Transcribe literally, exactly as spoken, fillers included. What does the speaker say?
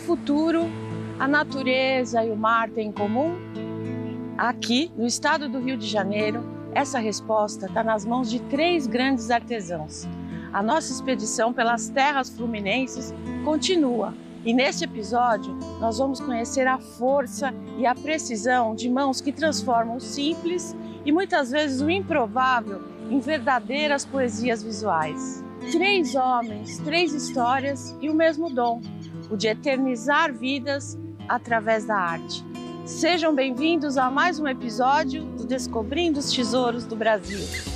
futuro a natureza e o mar têm em comum? Aqui, no estado do Rio de Janeiro, essa resposta está nas mãos de três grandes artesãos. A nossa expedição pelas terras fluminenses continua e neste episódio nós vamos conhecer a força e a precisão de mãos que transformam o simples e muitas vezes o improvável em verdadeiras poesias visuais. Três homens, três histórias e o mesmo dom, o de eternizar vidas através da arte. Sejam bem-vindos a mais um episódio do Descobrindo os Tesouros do Brasil.